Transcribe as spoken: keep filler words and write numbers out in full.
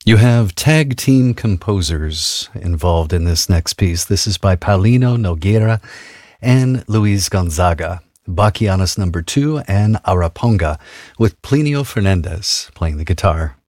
You have tag team composers involved in this next piece. This is by Paulino Nogueira and Luis Gonzaga. Bachianas number two and Araponga with Plinio Fernandez playing the guitar.